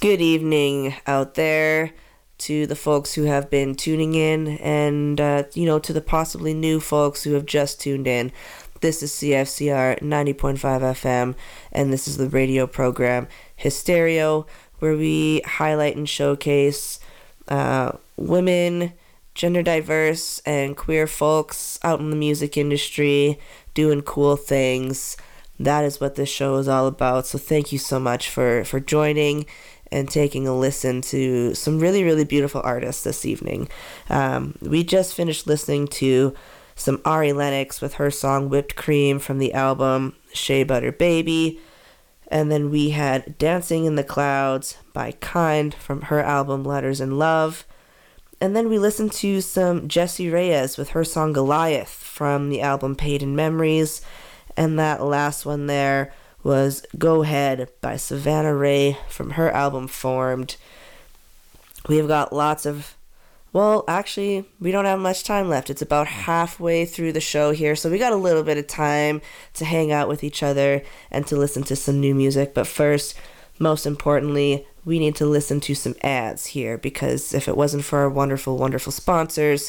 Good evening out there to the folks who have been tuning in and, to the possibly new folks who have just tuned in. This is CFCR 90.5 FM, and this is the radio program Hystereo, where we highlight and showcase women, gender diverse, and queer folks out in the music industry doing cool things. That is what this show is all about. So thank you so much for joining and taking a listen to some really, really beautiful artists this evening. We just finished listening to some Ari Lennox with her song Whipped Cream from the album Shea Butter Baby. And then we had Dancing in the Clouds by Kind from her album Letters in Love. And then we listened to some Jessie Reyez with her song Goliath from the album Paid in Memories. And that last one there was Go Ahead by Savannah Ray from her album Formed. We've got lots of... Well, actually, we don't have much time left. It's about halfway through the show here, so we got a little bit of time to hang out with each other and to listen to some new music. But first, most importantly, we need to listen to some ads here, because if it wasn't for our wonderful, wonderful sponsors,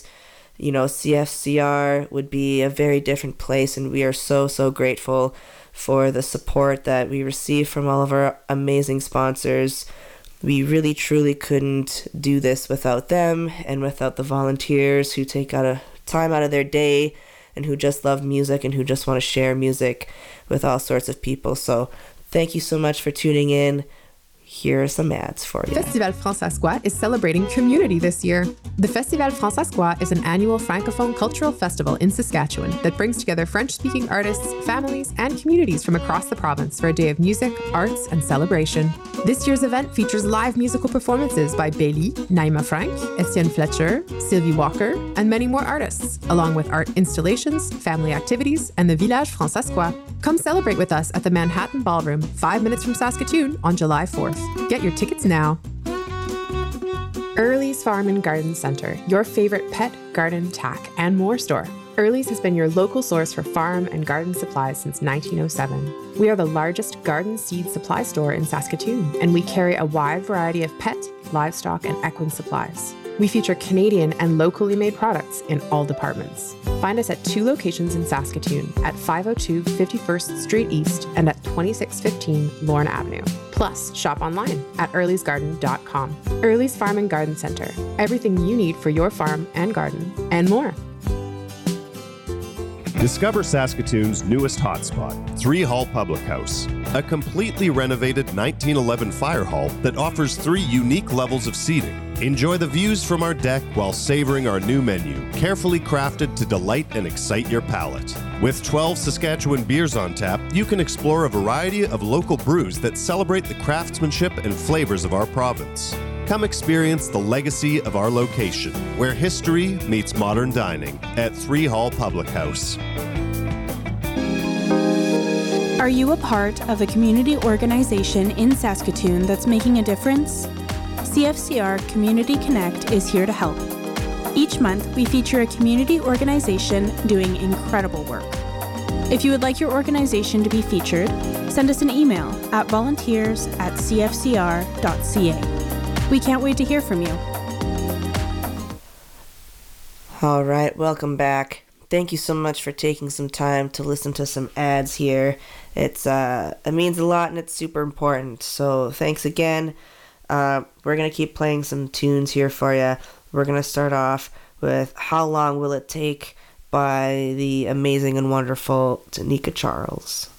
CFCR would be a very different place, and we are so, so grateful for the support that we receive from all of our amazing sponsors. We really, truly couldn't do this without them and without the volunteers who take time out of their day and who just love music and who just want to share music with all sorts of people. So thank you so much for tuning in. Here are some ads for you. Festival Francescois is celebrating community this year. The Festival Francescois is an annual Francophone cultural festival in Saskatchewan that brings together French-speaking artists, families, and communities from across the province for a day of music, arts, and celebration. This year's event features live musical performances by Bailey, Naima Frank, Etienne Fletcher, Sylvie Walker, and many more artists, along with art installations, family activities, and the Village Francescois. Come celebrate with us at the Manhattan Ballroom, 5 minutes from Saskatoon on July 4th. Get your tickets now. Early's Farm and Garden Centre, your favorite pet, garden, tack, and more store. Early's has been your local source for farm and garden supplies since 1907. We are the largest garden seed supply store in Saskatoon, and we carry a wide variety of pet, livestock, and equine supplies. We feature Canadian and locally made products in all departments. Find us at 2 locations in Saskatoon, at 502 51st Street East and at 2615 Lorne Avenue. Plus, shop online at earlysgarden.com. Early's Farm and Garden Centre. Everything you need for your farm and garden, and more. Discover Saskatoon's newest hotspot, 3 Hall Public House, a completely renovated 1911 fire hall that offers 3 unique levels of seating. Enjoy the views from our deck while savoring our new menu, carefully crafted to delight and excite your palate. With 12 Saskatchewan beers on tap, you can explore a variety of local brews that celebrate the craftsmanship and flavors of our province. Come experience the legacy of our location, where history meets modern dining at 3 Hall Public House. Are you a part of a community organization in Saskatoon that's making a difference? CFCR Community Connect is here to help. Each month, we feature a community organization doing incredible work. If you would like your organization to be featured, send us an email at volunteers@cfcr.ca. We can't wait to hear from you. All right, welcome back. Thank you so much for taking some time to listen to some ads here. It means a lot and it's super important. So thanks again. We're going to keep playing some tunes here for you. We're going to start off with How Long Will It Take by the amazing and wonderful Tanika Charles.